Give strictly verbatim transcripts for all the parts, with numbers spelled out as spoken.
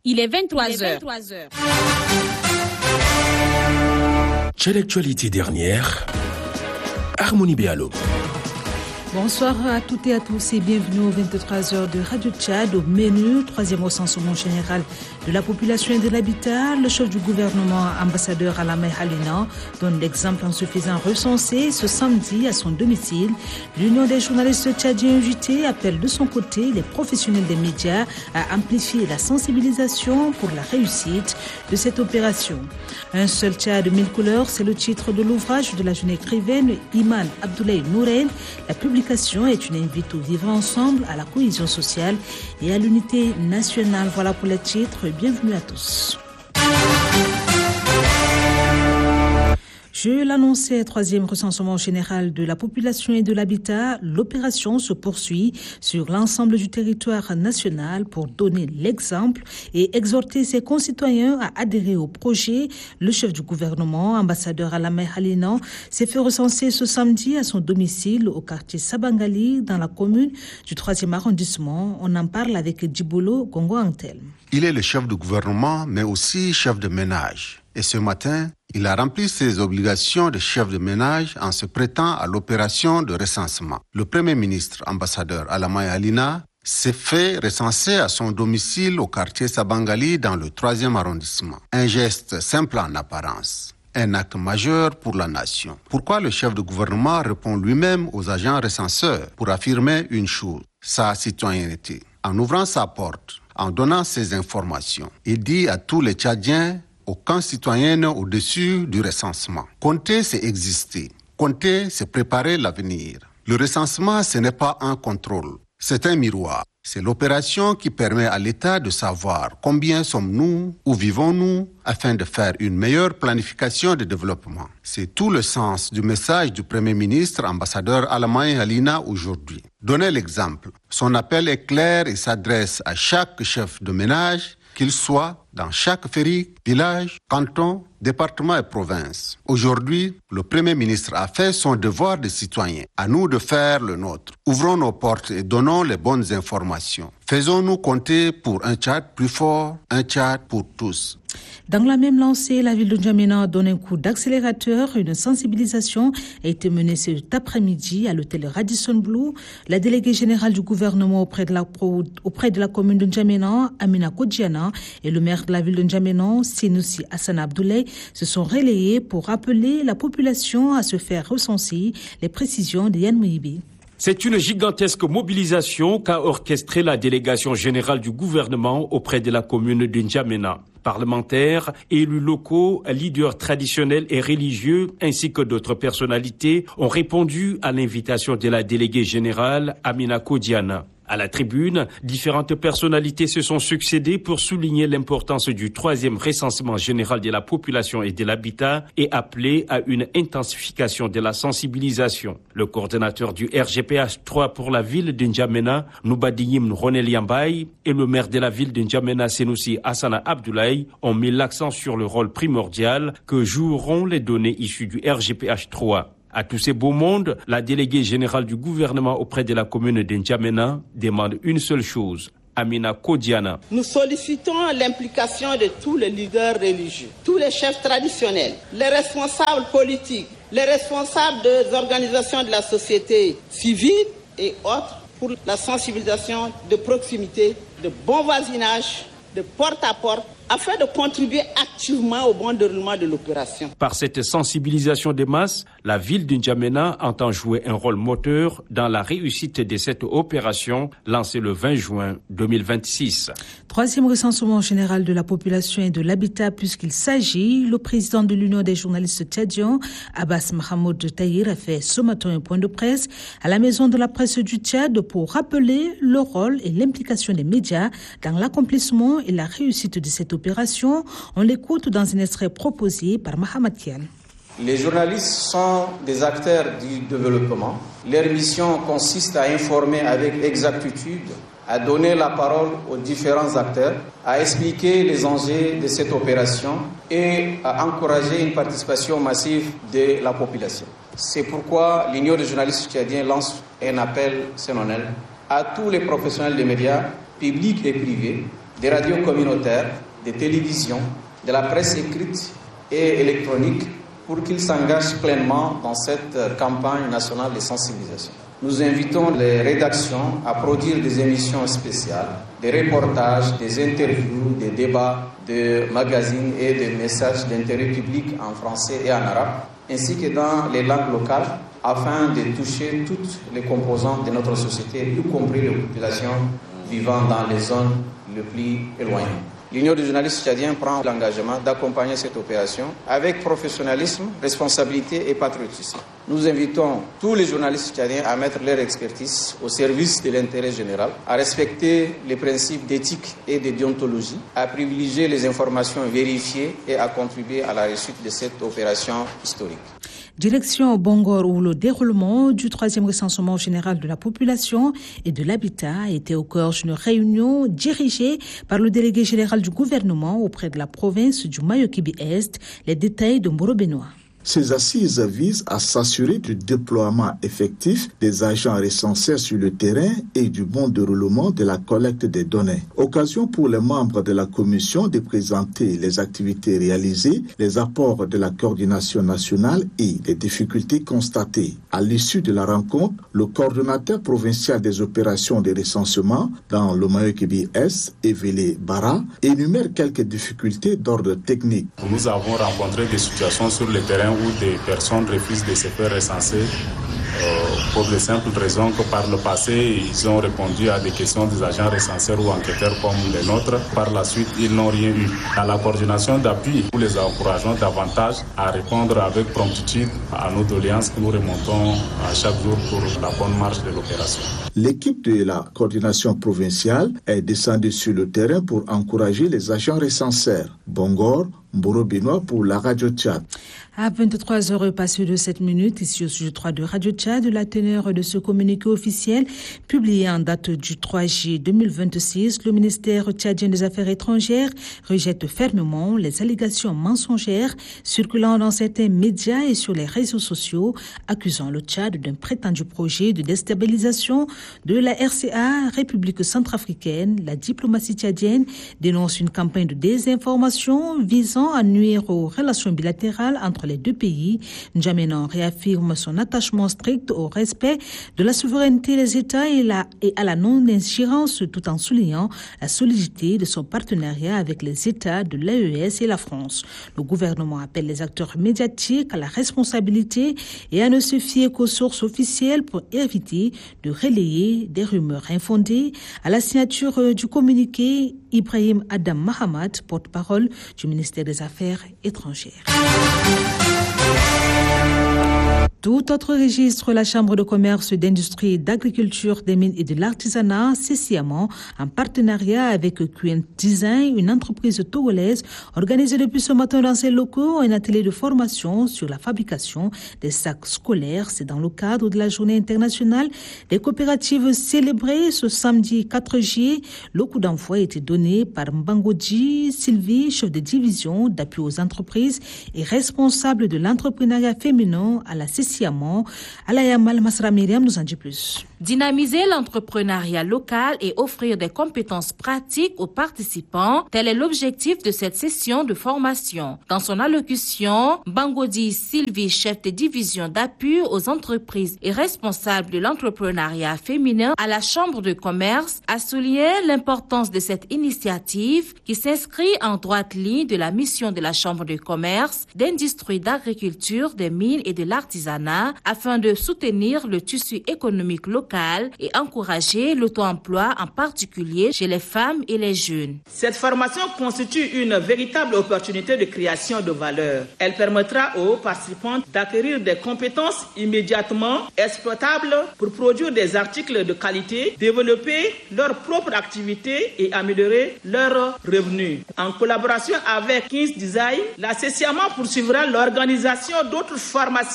Il est vingt-trois heures. Quelle l'actualité dernière, Harmonie Béalo. Bonsoir à toutes et à tous et bienvenue aux vingt-trois heures de Radio Tchad. Au menu, troisième recensement général de la population et de l'habitat. Le chef du gouvernement, ambassadeur Alamay Halina, donne l'exemple en se faisant recenser ce samedi à son domicile. L'Union des journalistes tchadiens invités appelle de son côté les professionnels des médias à amplifier la sensibilisation pour la réussite de cette opération. Un seul Tchad de mille couleurs, c'est le titre de l'ouvrage de la jeune écrivaine Iman Abdoulaye Nouren. La publication est une invite au vivre ensemble, à la cohésion sociale et à l'unité nationale. Voilà pour les titres. Bienvenue à tous. Je l'annonçais, troisième recensement général de la population et de l'habitat. L'opération se poursuit sur l'ensemble du territoire national pour donner l'exemple et exhorter ses concitoyens à adhérer au projet. Le chef du gouvernement, ambassadeur Alamay Halina, s'est fait recenser ce samedi à son domicile au quartier Sabangali dans la commune du troisième arrondissement. On en parle avec Djibolo Gongo Antel. Il est le chef du gouvernement, mais aussi chef de ménage. Et ce matin, il a rempli ses obligations de chef de ménage en se prêtant à l'opération de recensement. Le Premier ministre, ambassadeur Alamay Halina, s'est fait recenser à son domicile au quartier Sabangali dans le troisième arrondissement. Un geste simple en apparence. Un acte majeur pour la nation. Pourquoi le chef de gouvernement répond lui-même aux agents recenseurs pour affirmer une chose, sa citoyenneté. En ouvrant sa porte, en donnant ces informations, il dit à tous les Tchadiens, aucun citoyen n'est au-dessus du recensement. Compter, c'est exister. Compter, c'est préparer l'avenir. Le recensement, ce n'est pas un contrôle. C'est un miroir. C'est l'opération qui permet à l'État de savoir combien sommes-nous, où vivons-nous, afin de faire une meilleure planification de développement. C'est tout le sens du message du Premier ministre, ambassadeur Alamay Halina, aujourd'hui. Donnez l'exemple. Son appel est clair et s'adresse à chaque chef de ménage, qu'il soit dans chaque féri, village, canton, département et province. Aujourd'hui, le Premier ministre a fait son devoir de citoyen. À nous de faire le nôtre. Ouvrons nos portes et donnons les bonnes informations. Faisons-nous compter pour un Tchad plus fort, un Tchad pour tous. Dans la même lancée, la ville de N'Djamena donne un coup d'accélérateur. Une sensibilisation a été menée cet après-midi à l'hôtel Radisson Blu. La déléguée générale du gouvernement auprès de la, auprès de la commune de N'Djamena, Amina Kodiana, et le maire de la ville de N'Djamena, Sinoussi Hassan Abdoulaye, se sont relayés pour rappeler la population à se faire recenser. Les précisions de Yann Mouibi. C'est une gigantesque mobilisation qu'a orchestrée la délégation générale du gouvernement auprès de la commune de N'Djamena. Parlementaires, élus locaux, leaders traditionnels et religieux, ainsi que d'autres personnalités ont répondu à l'invitation de la déléguée générale Amina Kodiana. À la tribune, différentes personnalités se sont succédées pour souligner l'importance du troisième recensement général de la population et de l'habitat et appeler à une intensification de la sensibilisation. Le coordonnateur du R G P H trois pour la ville de N'Djamena, Noubadiyim Ronel Yambaye, et le maire de la ville de N'Djamena, Senoussi Hassana Abdoulaye, ont mis l'accent sur le rôle primordial que joueront les données issues du R G P H trois. À tous ces beaux mondes, la déléguée générale du gouvernement auprès de la commune de N'Djamena demande une seule chose. Amina Kodiana. Nous sollicitons l'implication de tous les leaders religieux, tous les chefs traditionnels, les responsables politiques, les responsables des organisations de la société civile et autres pour la sensibilisation de proximité, de bon voisinage, de porte à porte, afin de contribuer activement au bon déroulement de l'opération. Par cette sensibilisation des masses, la ville de N'Djamena entend jouer un rôle moteur dans la réussite de cette opération lancée le vingt juin deux mille vingt-six. Troisième recensement général de la population et de l'habitat puisqu'il s'agit. Le président de l'Union des journalistes tchadiens, Abbas Mahamoud Tahir, a fait ce matin un point de presse à la maison de la presse du Tchad pour rappeler le rôle et l'implication des médias dans l'accomplissement et la réussite de cette opération. On l'écoute dans un extrait proposé par Mohamed Kian. Les journalistes sont des acteurs du développement. Leur mission consiste à informer avec exactitude, à donner la parole aux différents acteurs, à expliquer les enjeux de cette opération et à encourager une participation massive de la population. C'est pourquoi l'Union des journalistes tchadiens lance un appel solennel à tous les professionnels des médias, publics et privés, des radios communautaires, des télévisions, de la presse écrite et électronique pour qu'ils s'engagent pleinement dans cette campagne nationale de sensibilisation. Nous invitons les rédactions à produire des émissions spéciales, des reportages, des interviews, des débats, des magazines et des messages d'intérêt public en français et en arabe, ainsi que dans les langues locales, afin de toucher toutes les composantes de notre société, y compris les populations vivant dans les zones les plus éloignées. L'Union des journalistes tchadiens prend l'engagement d'accompagner cette opération avec professionnalisme, responsabilité et patriotisme. Nous invitons tous les journalistes tchadiens à mettre leur expertise au service de l'intérêt général, à respecter les principes d'éthique et de déontologie, à privilégier les informations vérifiées et à contribuer à la réussite de cette opération historique. Direction Bongor, où le déroulement du troisième recensement général de la population et de l'habitat a été au cœur d'une réunion dirigée par le délégué général du gouvernement auprès de la province du Mayo-Kibi-Est. Les détails de Mboro Benoît. Ces assises visent à s'assurer du déploiement effectif des agents recensés sur le terrain et du bon déroulement de la collecte des données. Occasion pour les membres de la commission de présenter les activités réalisées, les apports de la coordination nationale et les difficultés constatées. À l'issue de la rencontre, le coordonnateur provincial des opérations de recensement dans le Mayo-Kibi-Est, Evele Bara, énumère quelques difficultés d'ordre technique. Nous avons rencontré des situations sur le terrain où des personnes refusent de se faire recenser euh, pour de simples raisons que par le passé, ils ont répondu à des questions des agents recenseurs ou enquêteurs comme les nôtres. Par la suite, ils n'ont rien eu. À la coordination d'appui, nous les encourageons davantage à répondre avec promptitude à nos doléances que nous remontons à chaque jour pour la bonne marche de l'opération. L'équipe de la coordination provinciale est descendue sur le terrain pour encourager les agents recenseurs. Bongor, Mboro Benoît pour la Radio Tchad. À vingt-trois heures passées de sept minutes, ici au studio trois de Radio Tchad, la teneur de ce communiqué officiel publié en date du trois juillet deux mille vingt-six, le ministère tchadien des Affaires étrangères rejette fermement les allégations mensongères circulant dans certains médias et sur les réseaux sociaux, accusant le Tchad d'un prétendu projet de déstabilisation de la R C A, République centrafricaine. La diplomatie tchadienne dénonce une campagne de désinformation visant à nuire aux relations bilatérales entre les deux pays. N'Djamena réaffirme son attachement strict au respect de la souveraineté des États et, la, et à la non-ingérence, tout en soulignant la solidité de son partenariat avec les États de l'A E S et la France. Le gouvernement appelle les acteurs médiatiques à la responsabilité et à ne se fier qu'aux sources officielles pour éviter de relayer des rumeurs infondées. À la signature du communiqué, Ibrahim Adam Mahamad, porte-parole du ministère des Affaires étrangères. Tout autre registre, la Chambre de commerce, d'industrie, d'agriculture, des mines et de l'artisanat, sciemment en partenariat avec Q N Design, une entreprise togolaise, organisée depuis ce matin dans ses locaux un atelier de formation sur la fabrication des sacs scolaires. C'est dans le cadre de la journée internationale des coopératives célébrée ce samedi quatre juillet. Le coup d'envoi a été donné par Mbangodji Sylvie, chef de division d'appui aux entreprises et responsable de l'entrepreneuriat féminin à la C C I A M. Alayamal Masra Myriam nous en dit plus. Dynamiser l'entrepreneuriat local et offrir des compétences pratiques aux participants, tel est l'objectif de cette session de formation. Dans son allocution, Bangodi Sylvie, chef de division d'appui aux entreprises et responsable de l'entrepreneuriat féminin à la Chambre de commerce, a souligné l'importance de cette initiative qui s'inscrit en droite ligne de la mission de la Chambre de commerce, d'industrie, d'agriculture, des mines et de l'artisanat afin de soutenir le tissu économique local et encourager l'auto-emploi, en particulier chez les femmes et les jeunes. Cette formation constitue une véritable opportunité de création de valeur. Elle permettra aux participants d'acquérir des compétences immédiatement exploitables pour produire des articles de qualité, développer leur propre activité et améliorer leurs revenus. En collaboration avec Kings Design, la C C I A M poursuivra l'organisation d'autres formations afin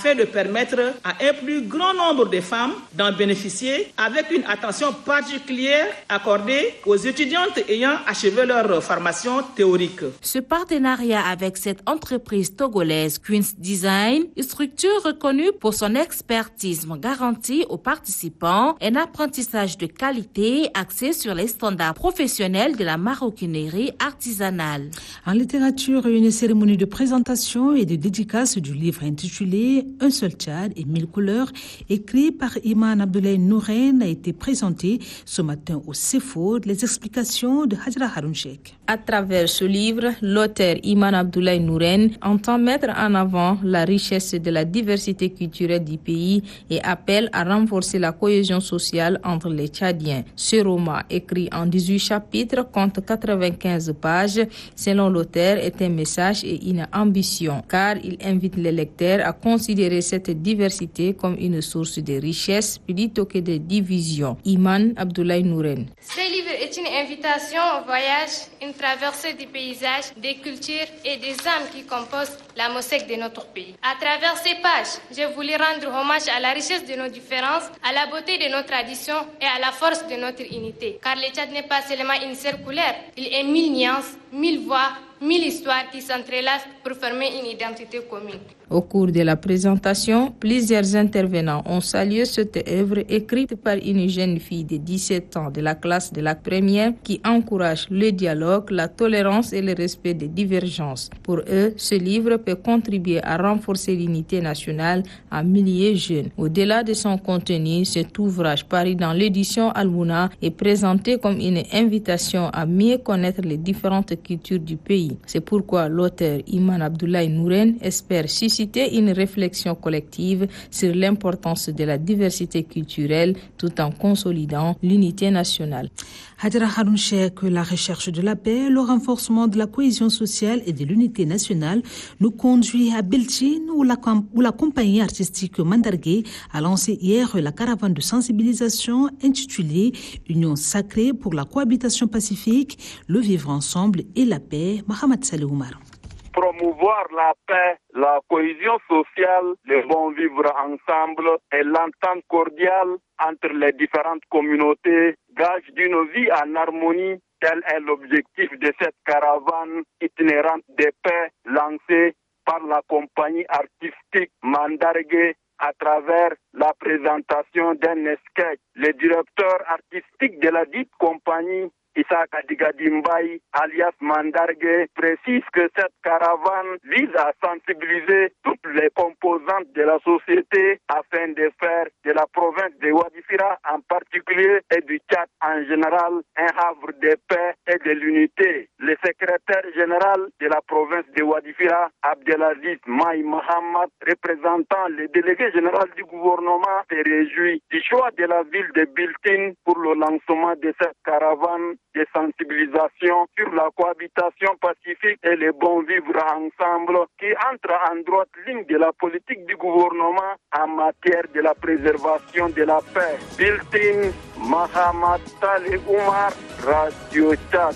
afin de permettre à un plus grand nombre de femmes d'en bénéficier avec une attention particulière accordée aux étudiantes ayant achevé leur formation théorique. Ce partenariat avec cette entreprise togolaise Queen's Design, une structure reconnue pour son expertise, garantit aux participants un apprentissage de qualité axé sur les standards professionnels de la maroquinerie artisanale. En littérature, une cérémonie de présentation et de dédicace du livre intitulé Un seul Tchad et mille couleurs, écrit par Iman Abdoulaye Nouren, a été présentée ce matin au CEFO. Les explications de Hajra Harounchek. À travers ce livre, l'auteur Iman Abdoulaye Nouren entend mettre en avant la richesse de la diversité culturelle du pays et appelle à renforcer la cohésion sociale entre les Tchadiens. Ce roman, écrit en dix-huit chapitres, compte quatre-vingt-quinze pages. Selon l'auteur, est un message et une ambition, car il invite les lecteurs à considérer cette diversité comme une source de richesse plutôt que de division. Iman Abdoulaye Nouren. Ce livre est une invitation au voyage, une traversée des paysages, des cultures et des âmes qui composent la mosaïque de notre pays. À travers ces pages, je voulais rendre hommage à la richesse de nos différences, à la beauté de nos traditions et à la force de notre unité. Car le Tchad n'est pas seulement une seule couleur, il est mille nuances, mille voix, mille histoires qui s'entrelacent pour former une identité commune. Au cours de la présentation, plusieurs intervenants ont salué cette œuvre écrite par une jeune fille de dix-sept ans de la classe de la première qui encourage le dialogue, la tolérance et le respect des divergences. Pour eux, ce livre peut contribuer à renforcer l'unité nationale en milliers jeunes. Au-delà de son contenu, cet ouvrage paru dans l'édition Al-Mouna est présenté comme une invitation à mieux connaître les différentes cultures du pays. C'est pourquoi l'auteur Iman Abdoulaye Nouren espère susciter une réflexion collective sur l'importance de la diversité culturelle tout en consolidant l'unité nationale. Hadra Harounchek, la recherche de la paix, le renforcement de la cohésion sociale et de l'unité nationale nous conduit à Belchine où la, où la compagnie artistique Mandargué a lancé hier la caravane de sensibilisation intitulée Union sacrée pour la cohabitation pacifique, le vivre ensemble et la paix. Mohamed Saleh Oumar. Promouvoir la paix, la cohésion sociale, le bon vivre ensemble et l'entente cordiale entre les différentes communautés, gage d'une vie en harmonie, tel est l'objectif de cette caravane itinérante de paix lancée par la compagnie artistique Mandargué à travers la présentation d'un sketch. Le directeur artistique de la dite compagnie, Issa Kadigadimbaï, alias Mandargué, précise que cette caravane vise à sensibiliser toutes les composantes de la société afin de faire de la province de Ouadifira en particulier et du Tchad en général un havre de paix et de l'unité. Le secrétaire général de la province de Ouadifira, Abdelaziz Maï Mohamed, représentant le délégué général du gouvernement, se réjouit du choix de la ville de Biltine pour le lancement de cette caravane de sensibilisation sur la cohabitation pacifique et le bon vivre ensemble qui entre en droite ligne de la politique du gouvernement en matière de la préservation de la paix. Biltine, Mohamed Saleh Oumar, Radio Tchad.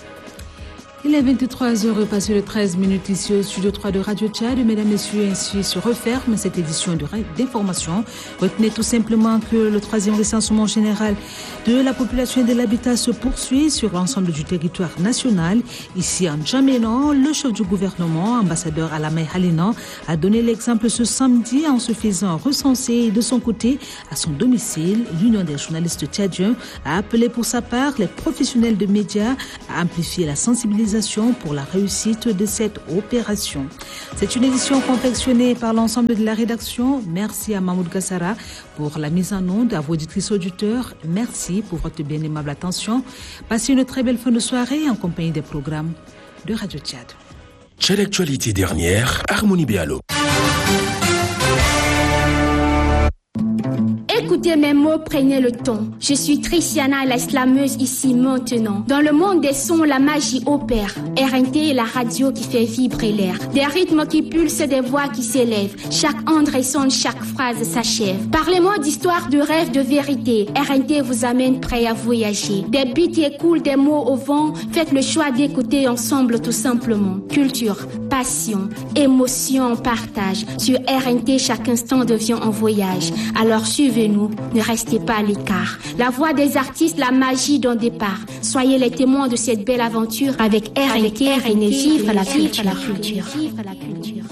Il est vingt-trois heures passées de treize minutes ici au studio trois de Radio Tchad. Mesdames, Messieurs, ainsi se referme cette édition d'information. Retenez tout simplement que le troisième recensement général de la population et de l'habitat se poursuit sur l'ensemble du territoire national. Ici en Djamena, le chef du gouvernement, ambassadeur Alamay Halina, a donné l'exemple ce samedi en se faisant recenser de son côté à son domicile. L'Union des journalistes tchadiens a appelé pour sa part les professionnels de médias à amplifier la sensibilisation pour la réussite de cette opération. C'est une édition confectionnée par l'ensemble de la rédaction. Merci à Mahmoud Gassara pour la mise en onde, à vos auditrices auditeurs. Merci pour votre bien aimable attention. Passez une très belle fin de soirée en compagnie des programmes de Radio Tchad. Tchad Actualité dernière, Harmonie Béalo. écoutez mes mots, prenez le ton. Je suis Tristiana, la slameuse ici maintenant. Dans le monde des sons, la magie opère. R N T est la radio qui fait vibrer l'air. Des rythmes qui pulsent, des voix qui s'élèvent. Chaque onde résonne, chaque phrase s'achève. Parlez-moi d'histoire, de rêve, de vérité. R N T vous amène prêt à voyager. Des beats écoulent, des mots au vent. Faites le choix d'écouter ensemble tout simplement. Culture, passion, émotion, partage. Sur R N T, chaque instant devient un voyage. Alors suivez-nous, ne restez pas à l'écart. La voix des artistes, la magie d'un départ. Soyez les témoins de cette belle aventure avec R N T, R N T, vive la culture.